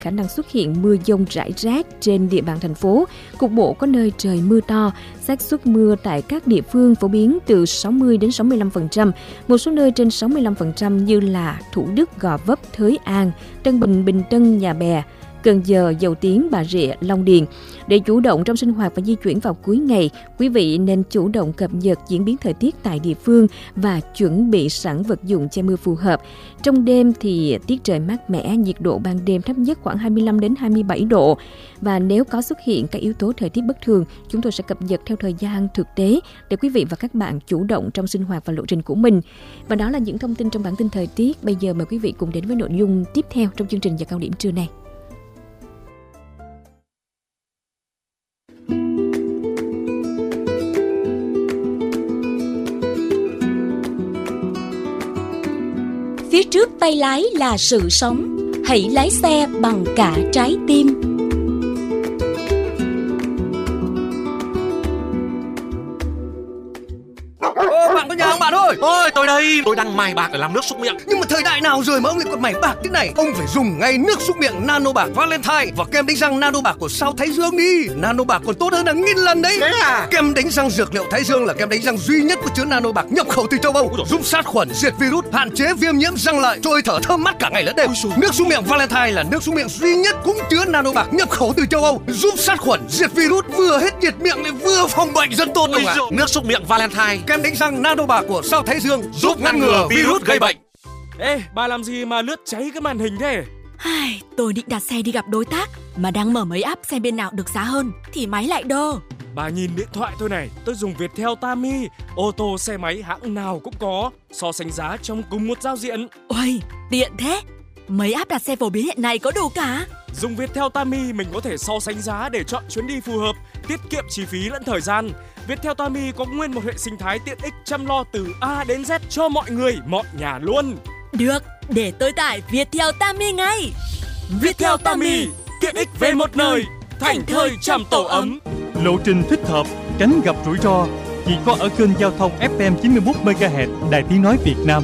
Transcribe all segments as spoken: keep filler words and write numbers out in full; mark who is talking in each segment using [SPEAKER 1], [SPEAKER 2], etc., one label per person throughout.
[SPEAKER 1] khả năng xuất hiện mưa dông rải rác trên địa bàn thành phố. Cục bộ có nơi trời mưa to, xác suất mưa tại các địa phương phổ biến từ sáu mươi đến sáu mươi lăm phần trăm, một số nơi trên sáu mươi lăm phần trăm như là Thủ Đức, Gò Vấp, Thới An, Tân Bình, Bình Tân, Nhà Bè, Cần Giờ, Dầu Tiếng, Bà Rịa, Long Điền. Để chủ động trong sinh hoạt và di chuyển vào cuối ngày, quý vị nên chủ động cập nhật diễn biến thời tiết tại địa phương và chuẩn bị sẵn vật dụng che mưa phù hợp. Trong đêm thì tiết trời mát mẻ, nhiệt độ ban đêm thấp nhất khoảng hai mươi lăm đến hai mươi bảy độ. Và nếu có xuất hiện các yếu tố thời tiết bất thường, chúng tôi sẽ cập nhật theo thời gian thực tế để quý vị và các bạn chủ động trong sinh hoạt và lộ trình của mình. Và đó là những thông tin trong bản tin thời tiết. Bây giờ mời quý vị cùng đến với nội dung tiếp theo trong chương trình Giờ Cao Điểm trưa này.
[SPEAKER 2] Phía trước tay lái là sự sống, hãy lái xe bằng cả trái tim.
[SPEAKER 3] Ô, bạn có nhà không bạn ơi?
[SPEAKER 4] Ôi, tôi đây, tôi đang mài bạc để làm nước súc miệng.
[SPEAKER 3] Nhưng mà thời đại nào rồi mà ông lại còn mài bạc thế này? Ông phải dùng ngay nước súc miệng Nano Bạc Valentine và kem đánh răng Nano Bạc của Sao Thái Dương đi. Nano Bạc còn tốt hơn là nghìn lần đấy.
[SPEAKER 4] Thế à?
[SPEAKER 3] Kem đánh răng dược liệu Thái Dương là kem đánh răng duy nhất có chứa Nano Bạc nhập khẩu từ châu Âu, giúp sát khuẩn, diệt virus, hạn chế viêm nhiễm răng lợi, trôi thở thơm mát cả ngày lẫn đêm. Nước súc miệng Valentine là nước súc miệng duy nhất cũng chứa Nano Bạc nhập khẩu từ châu Âu, giúp sát khuẩn, diệt virus, vừa hết nhiệt miệng lại vừa phòng bệnh, rất tốt luôn ạ.
[SPEAKER 4] Nước súc miệng Valentine,
[SPEAKER 3] kem đánh răng Nano Bạc của Sao Thái Dương giúp ngăn ngừa virus gây bệnh.
[SPEAKER 5] Ê, bà làm gì mà lướt cháy cái màn hình thế?
[SPEAKER 2] Ai, tôi định đặt xe đi gặp đối tác mà đang mở mấy app xem bên nào được giá hơn thì máy lại đơ.
[SPEAKER 5] Bà nhìn điện thoại tôi này, tôi dùng Viettel Tami, ô tô xe máy hãng nào cũng có, so sánh giá trong cùng một giao diện.
[SPEAKER 2] Ôi, tiện thế. Mấy app đặt xe phổ biến hiện nay có đủ cả.
[SPEAKER 5] Dùng Viettel Tami mình có thể so sánh giá để chọn chuyến đi phù hợp, tiết kiệm chi phí lẫn thời gian. Viettel Tami có nguyên một hệ sinh thái tiện ích chăm lo từ A đến Z cho mọi người, mọi nhà luôn.
[SPEAKER 2] Được, để tôi tải Viettel Tami ngay.
[SPEAKER 5] Viettel Tami, tiện ích về một nơi, thành thơi chăm tổ ấm.
[SPEAKER 6] Lộ trình thích hợp, tránh gặp rủi ro, chỉ có ở kênh giao thông ép em chín mươi mốt mê ga héc Đài Tiếng nói Việt Nam.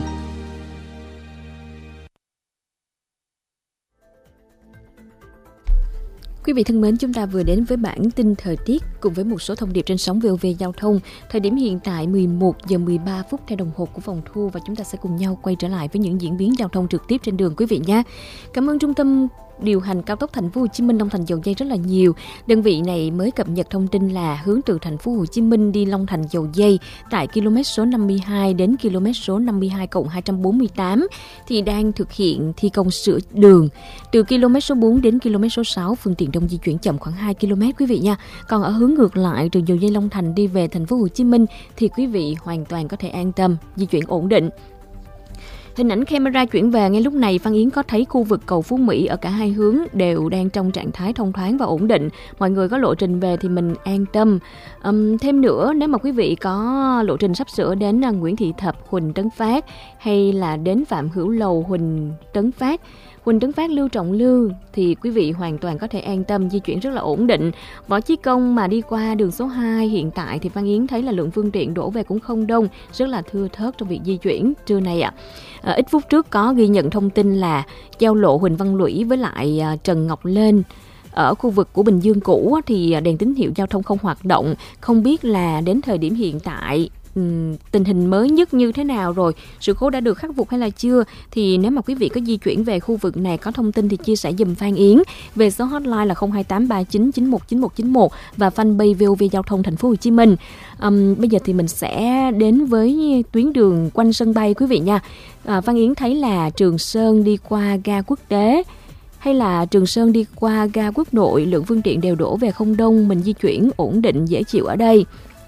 [SPEAKER 1] Quý vị thân mến, chúng ta vừa đến với bản tin thời tiết cùng với một số thông điệp trên sóng vê o vê Giao thông. Thời điểm hiện tại mười một giờ mười ba phút theo đồng hồ của phòng thu và chúng ta sẽ cùng nhau quay trở lại với những diễn biến giao thông trực tiếp trên đường quý vị nhé. Cảm ơn Trung tâm điều hành cao tốc Thành phố Hồ Chí Minh Long Thành Dầu Giây rất là nhiều. Đơn vị này mới cập nhật thông tin là hướng từ Thành phố Hồ Chí Minh đi Long Thành Dầu Giây tại km số năm mươi hai đến km số năm mươi hai cộng hai trăm bốn mươi tám thì đang thực hiện thi công sửa đường. Từ km số bốn đến km số sáu phương tiện đông di chuyển chậm khoảng hai ki lô mét quý vị nha. Còn ở hướng ngược lại từ Dầu Giây Long Thành đi về Thành phố Hồ Chí Minh thì quý vị hoàn toàn có thể an tâm, di chuyển ổn định. Hình ảnh camera chuyển về ngay lúc này, Phan Yến có thấy khu vực cầu Phú Mỹ ở cả hai hướng đều đang trong trạng thái thông thoáng và ổn định. Mọi người có lộ trình về thì mình an tâm. Um, thêm nữa, nếu mà quý vị có lộ trình sắp sửa đến Nguyễn Thị Thập, Huỳnh Tấn Phát hay là đến Phạm Hữu Lầu, Huỳnh Tấn Phát, Huỳnh Tấn Phát, Lưu Trọng Lưu thì quý vị hoàn toàn có thể an tâm, di chuyển rất là ổn định. Võ Chí Công mà đi qua đường số hai hiện tại thì Phan Yến thấy là lượng phương tiện đổ về cũng không đông, rất là thưa thớt trong việc di chuyển trưa nay ạ. À, ít phút trước có ghi nhận thông tin là giao lộ Huỳnh Văn Lũy với lại Trần Ngọc Lên ở khu vực của Bình Dương cũ thì đèn tín hiệu giao thông không hoạt động. Không biết là đến thời điểm hiện tại tình hình mới nhất như thế nào rồi, sự cố đã được khắc phục hay là chưa, thì nếu mà quý vị có di chuyển về khu vực này có thông tin thì chia sẻ giùm Phan Yến về số hotline là không hai tám ba chín chín một chín một chín một và fanpage vê o vê Giao thông Thành phố Hồ Chí Minh. Um, bây giờ thì mình sẽ đến với tuyến đường quanh sân bay quý vị nha. À, Phan Yến thấy là Trường Sơn đi qua ga Quốc Tế hay là Trường Sơn đi qua ga Quốc Nội, lượng phương tiện đều đổ về không đông, mình di chuyển ổn định dễ chịu ở đây.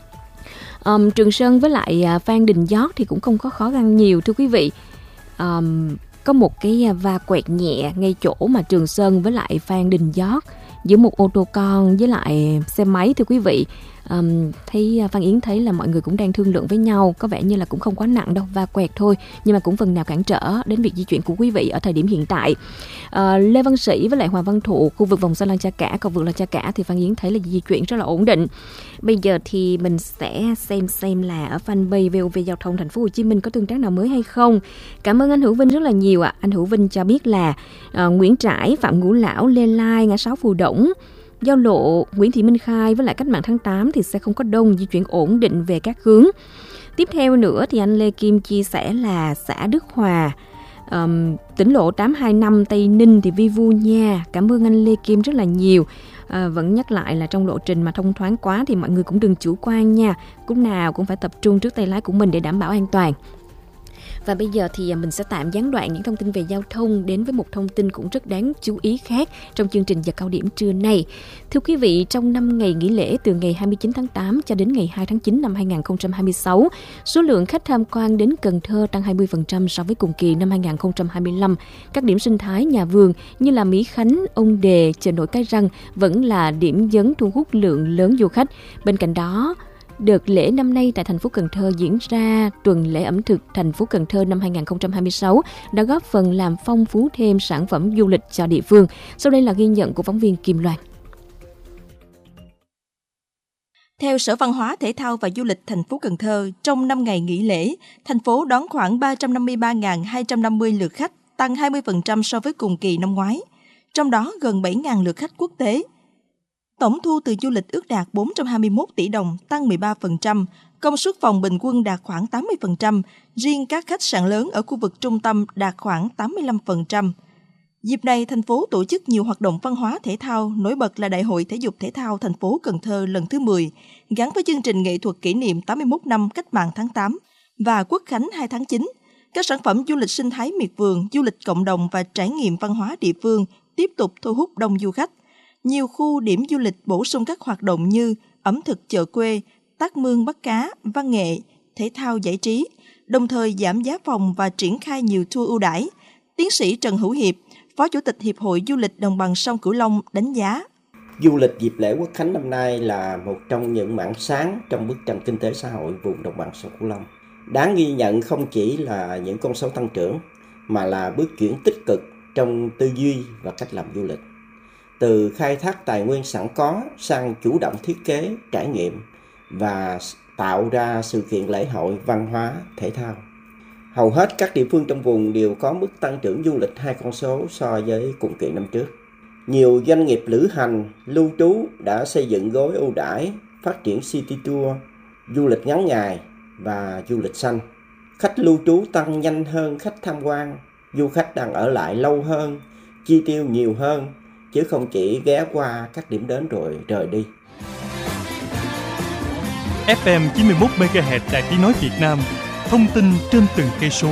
[SPEAKER 1] Um, Trường Sơn với lại uh, Phan Đình Giót thì cũng không có khó khăn nhiều thưa quý vị. Um, có một cái va quẹt nhẹ ngay chỗ mà Trường Sơn với lại Phan Đình Giót, giữa một ô tô con với lại xe máy thưa quý vị. Um, thấy Phan Yến thấy là mọi người cũng đang thương lượng với nhau, có vẻ như là cũng không quá nặng đâu, va quẹt thôi, nhưng mà cũng phần nào cản trở đến việc di chuyển của quý vị ở thời điểm hiện tại. uh, Lê Văn Sĩ với lại Hoàng Văn Thụ, khu vực vòng xoay Lăng Cha Cả, cầu vượt Lăng Cha Cả thì Phan Yến thấy là di chuyển rất là ổn định. Bây giờ thì mình sẽ xem xem là ở fanpage vê o vê Giao thông Thành phố Hồ Chí Minh có tương tác nào mới hay không. Cảm ơn anh Hữu Vinh rất là nhiều ạ. À. Anh Hữu Vinh cho biết là uh, Nguyễn Trãi, Phạm Ngũ Lão, Lê Lai, ngã sáu Phù Đổng, giao lộ Nguyễn Thị Minh Khai với lại Cách mạng tháng tám thì sẽ không có đông, di chuyển ổn định về các hướng. Tiếp theo nữa thì anh Lê Kim chia sẻ là xã Đức Hòa, um, tỉnh lộ tám hai năm Tây Ninh thì vi vu nha. Cảm ơn anh Lê Kim rất là nhiều. À, vẫn nhắc lại là trong lộ trình mà thông thoáng quá thì mọi người cũng đừng chủ quan nha. Lúc nào cũng phải tập trung trước tay lái của mình để đảm bảo an toàn. Và bây giờ thì mình sẽ tạm gián đoạn những thông tin về giao thông đến với một thông tin cũng rất đáng chú ý khác trong chương trình giờ cao điểm trưa nay. Thưa quý vị, trong năm ngày nghỉ lễ từ ngày hai mươi chín tháng tám cho đến ngày hai tháng chín năm hai nghìn không trăm hai mươi sáu, số lượng khách tham quan đến Cần Thơ tăng hai mươi phần trăm so với cùng kỳ năm hai nghìn không trăm hai mươi lăm. Các điểm sinh thái nhà vườn như là Mỹ Khánh, Ông Đề, chợ nổi Cái Răng vẫn là điểm nhấn thu hút lượng lớn du khách. Bên cạnh đó, đợt lễ năm nay tại thành phố Cần Thơ diễn ra tuần lễ ẩm thực thành phố Cần Thơ năm hai nghìn không trăm hai mươi sáu đã góp phần làm phong phú thêm sản phẩm du lịch cho địa phương. Sau đây là ghi nhận của phóng viên Kim Loan.
[SPEAKER 7] Theo Sở Văn hóa, Thể thao và Du lịch thành phố Cần Thơ, trong năm ngày nghỉ lễ, thành phố đón khoảng ba trăm năm mươi ba nghìn hai trăm năm mươi lượt khách, tăng hai mươi phần trăm so với cùng kỳ năm ngoái. Trong đó gần bảy nghìn lượt khách quốc tế. Tổng thu từ du lịch ước đạt bốn trăm hai mươi mốt tỷ đồng, tăng mười ba phần trăm, công suất phòng bình quân đạt khoảng tám mươi phần trăm, riêng các khách sạn lớn ở khu vực trung tâm đạt khoảng tám mươi lăm phần trăm. Dịp này, thành phố tổ chức nhiều hoạt động văn hóa thể thao, nổi bật là Đại hội Thể dục Thể thao thành phố Cần Thơ lần thứ mười, gắn với chương trình nghệ thuật kỷ niệm tám mươi mốt năm Cách mạng tháng tám và Quốc khánh hai tháng chín. Các sản phẩm du lịch sinh thái miệt vườn, du lịch cộng đồng và trải nghiệm văn hóa địa phương tiếp tục thu hút đông du khách. Nhiều khu điểm du lịch bổ sung các hoạt động như ẩm thực chợ quê, tác mương bắt cá, văn nghệ, thể thao giải trí, đồng thời giảm giá phòng và triển khai nhiều tour ưu đãi. Tiến sĩ Trần Hữu Hiệp, Phó Chủ tịch Hiệp hội Du lịch Đồng bằng sông Cửu Long đánh giá.
[SPEAKER 8] Du lịch dịp lễ Quốc khánh năm nay là một trong những mảng sáng trong bức tranh kinh tế xã hội vùng Đồng bằng sông Cửu Long. Đáng ghi nhận không chỉ là những con số tăng trưởng, mà là bước chuyển tích cực trong tư duy và cách làm du lịch. Từ khai thác tài nguyên sẵn có sang chủ động thiết kế, trải nghiệm và tạo ra sự kiện lễ hội văn hóa, thể thao. Hầu hết các địa phương trong vùng đều có mức tăng trưởng du lịch hai con số so với cùng kỳ năm trước. Nhiều doanh nghiệp lữ hành, lưu trú đã xây dựng gói ưu đãi, phát triển city tour, du lịch ngắn ngày và du lịch xanh. Khách lưu trú tăng nhanh hơn khách tham quan, du khách đang ở lại lâu hơn, chi tiêu nhiều hơn, chứ không chỉ ghé qua các điểm đến rồi rời đi.
[SPEAKER 6] ép em chín mươi mốt mê ga héc Đài Tiếng nói Việt Nam, thông tin trên từng cây số.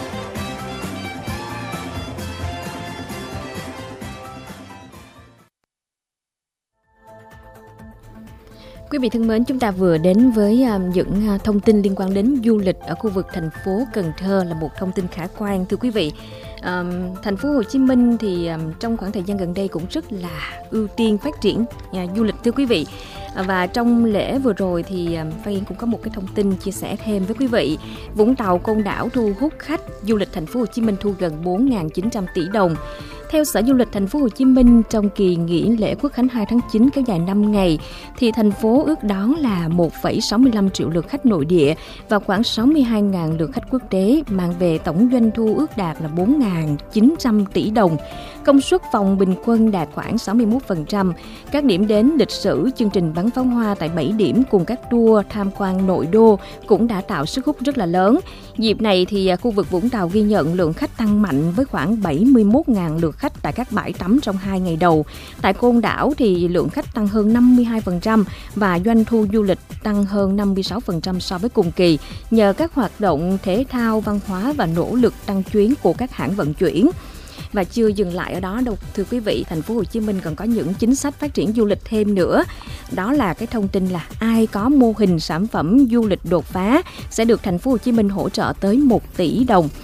[SPEAKER 1] Quý vị thân mến, chúng ta vừa đến với những thông tin liên quan đến du lịch ở khu vực thành phố Cần Thơ, là một thông tin khả quan thưa quý vị. Um, thành phố Hồ Chí Minh thì um, trong khoảng thời gian gần đây cũng rất là ưu tiên phát triển uh, du lịch thưa quý vị. Uh, và trong lễ vừa rồi thì um, Phan Yến cũng có một cái thông tin chia sẻ thêm với quý vị. Vũng Tàu, Côn Đảo thu hút khách du lịch thành phố Hồ Chí Minh thu gần bốn nghìn chín trăm tỷ đồng. Theo Sở Du lịch thành phố Hồ Chí Minh, trong kỳ nghỉ lễ Quốc khánh hai tháng chín kéo dài năm ngày thì thành phố ước đón là một phẩy sáu mươi lăm triệu lượt khách nội địa và khoảng sáu mươi hai nghìn lượt khách quốc tế, mang về tổng doanh thu ước đạt là bốn nghìn chín trăm tỷ đồng. Công suất phòng bình quân đạt khoảng sáu mươi mốt phần trăm. Các điểm đến lịch sử, chương trình bắn pháo hoa tại bảy điểm cùng các tour tham quan nội đô cũng đã tạo sức hút rất là lớn. Dịp này thì khu vực Vũng Tàu ghi nhận lượng khách tăng mạnh với khoảng bảy mươi mốt nghìn lượt khách tại các bãi tắm trong hai ngày đầu. Tại Côn Đảo thì lượng khách tăng hơn năm mươi hai phần trăm và doanh thu du lịch tăng hơn năm mươi sáu phần trăm so với cùng kỳ nhờ các hoạt động thể thao, văn hóa và nỗ lực tăng chuyến của các hãng vận chuyển. Và chưa dừng lại ở đó đâu thưa quý vị, thành phố Hồ Chí Minh còn có những chính sách phát triển du lịch thêm nữa. Đó là cái thông tin là ai có mô hình sản phẩm du lịch đột phá sẽ được thành phố Hồ Chí Minh hỗ trợ tới một tỷ đồng.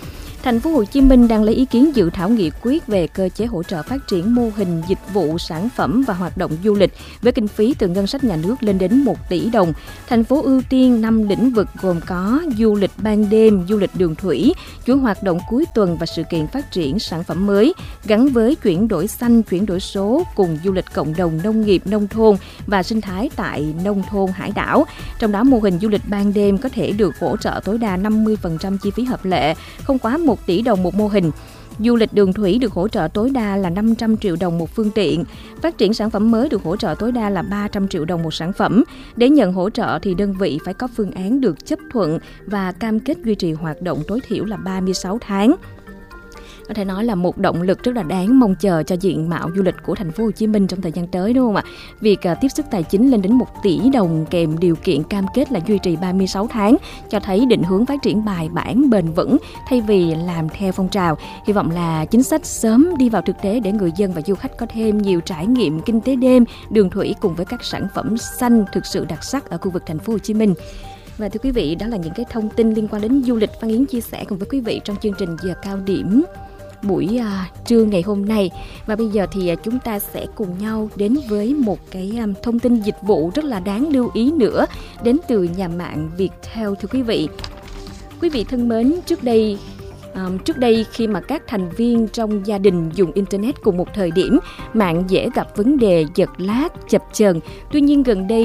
[SPEAKER 1] Thành phố Hồ Chí Minh đang lấy ý kiến dự thảo nghị quyết về cơ chế hỗ trợ phát triển mô hình dịch vụ, sản phẩm và hoạt động du lịch với kinh phí từ ngân sách nhà nước lên đến một tỷ đồng. Thành phố ưu tiên năm lĩnh vực gồm có du lịch ban đêm, du lịch đường thủy, chuỗi hoạt động cuối tuần và sự kiện phát triển sản phẩm mới gắn với chuyển đổi xanh, chuyển đổi số cùng du lịch cộng đồng, nông nghiệp, nông thôn và sinh thái tại nông thôn hải đảo. Trong đó mô hình du lịch ban đêm có thể được hỗ trợ tối đa năm mươi phần trăm chi phí hợp lệ, không quá một tỷ đồng một mô hình. Du lịch đường thủy được hỗ trợ tối đa là năm trăm triệu đồng một phương tiện. Phát triển sản phẩm mới được hỗ trợ tối đa là ba trăm triệu đồng một sản phẩm. Để nhận hỗ trợ thì đơn vị phải có phương án được chấp thuận và cam kết duy trì hoạt động tối thiểu là ba mươi sáu tháng. Có thể nói là một động lực rất là đáng mong chờ cho diện mạo du lịch của thành phố Hồ Chí Minh trong thời gian tới, đúng không ạ? Việc uh, tiếp sức tài chính lên đến một tỷ đồng kèm điều kiện cam kết là duy trì ba mươi sáu tháng cho thấy định hướng phát triển bài bản, bền vững thay vì làm theo phong trào. Hy vọng là chính sách sớm đi vào thực tế để người dân và du khách có thêm nhiều trải nghiệm kinh tế đêm, đường thủy cùng với các sản phẩm xanh thực sự đặc sắc ở khu vực thành phố Hồ Chí Minh. Và thưa quý vị, đó là những cái thông tin liên quan đến du lịch Văn Yến chia sẻ cùng với quý vị trong chương trình Giờ Cao Điểm buổi à, trưa ngày hôm nay. Và bây giờ thì à, chúng ta sẽ cùng nhau đến với một cái um, thông tin dịch vụ rất là đáng lưu ý nữa đến từ nhà mạng Viettel. Thưa quý vị, quý vị thân mến, trước đây Um, trước đây khi mà các thành viên trong gia đình dùng Internet cùng một thời điểm, mạng dễ gặp vấn đề giật lag, chập chờn. Tuy nhiên gần đây